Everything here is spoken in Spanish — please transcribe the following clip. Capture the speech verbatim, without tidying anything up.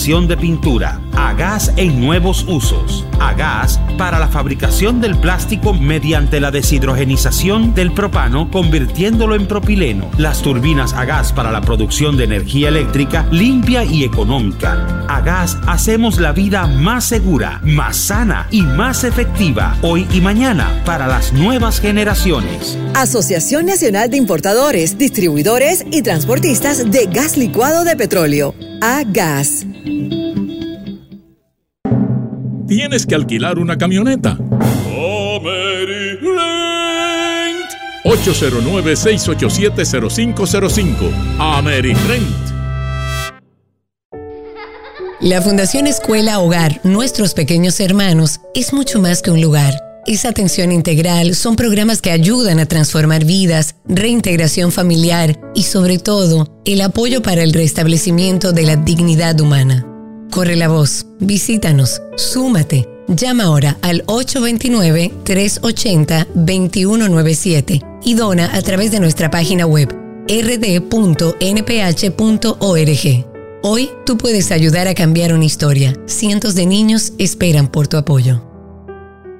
fabricación de pintura. Agas en nuevos usos. Agas para la fabricación del plástico mediante la deshidrogenización del propano, convirtiéndolo en propileno. Las turbinas a gas para la producción de energía eléctrica limpia y económica. A gas hacemos la vida más segura, más sana y más efectiva hoy y mañana para las nuevas generaciones. Asociación Nacional de Importadores, Distribuidores y Transportistas de Gas Licuado de Petróleo. A-Gas. ¿Tienes que alquilar una camioneta? ocho cero nueve, seis ocho siete, cero cinco cero cinco. AmeriRent. La Fundación Escuela Hogar Nuestros Pequeños Hermanos es mucho más que un lugar. Es atención integral, son programas que ayudan a transformar vidas, reintegración familiar y, sobre todo, el apoyo para el restablecimiento de la dignidad humana. Corre la voz, visítanos, súmate, llama ahora al ocho dos nueve, tres ocho cero, dos uno nueve siete y dona a través de nuestra página web r d punto n p h punto org. Hoy tú puedes ayudar a cambiar una historia. Cientos de niños esperan por tu apoyo.